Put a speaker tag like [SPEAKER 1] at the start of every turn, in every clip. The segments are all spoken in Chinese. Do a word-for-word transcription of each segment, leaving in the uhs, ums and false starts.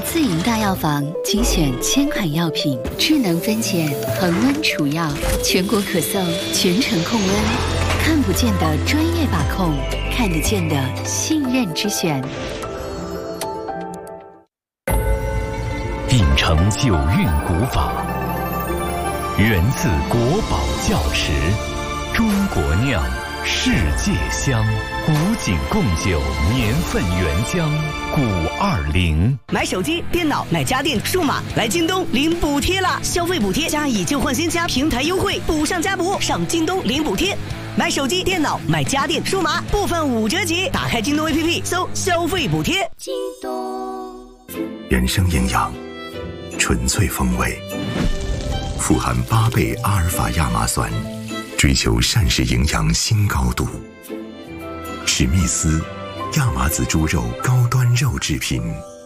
[SPEAKER 1] 自营大药房精选千款药品，智能分拣，恒温储药，全国可送，全程控温，看不见的专业把控，看得见的信任之选。
[SPEAKER 2] 秉承九韵古法，源自国宝窖池，中国酿，世界香。古井贡酒年份原浆，古二零。
[SPEAKER 3] 买手机、电脑、买家电、数码，来京东领补贴啦！消费补贴加以旧换新加平台优惠，补上加补，上京东领补贴。买手机、电脑、买家电、数码，部分五折起。打开京东 A P P， 搜消费补贴。京东。
[SPEAKER 4] 人生营养，纯粹风味，富含八倍阿尔法亚麻酸，追求膳食营养新高度。史密斯亚麻籽猪肉高端肉制品。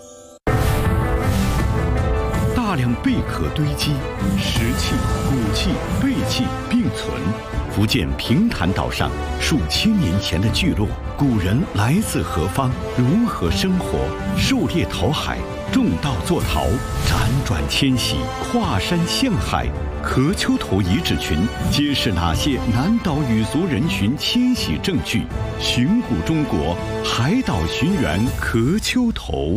[SPEAKER 5] 大量贝壳堆积，石器、骨器、贝器并存。福建平潭岛上数千年前的聚落，古人来自何方？如何生活？狩猎讨海，种稻作陶，辗转迁徙，跨山向海。壳丘头遗址群揭示哪些南岛语族人群迁徙证据？寻古中国海岛寻源壳丘头。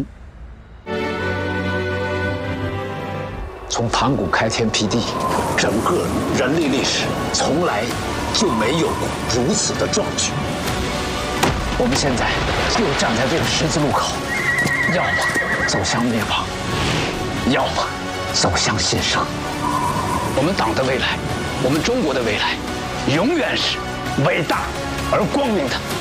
[SPEAKER 6] 从盘古开天辟地，整个人类历史从来就没有过如此的壮举。我们现在就站在这个十字路口，要么走向灭亡，要么走向新生。我们党的未来，我们中国的未来，永远是伟大而光明的。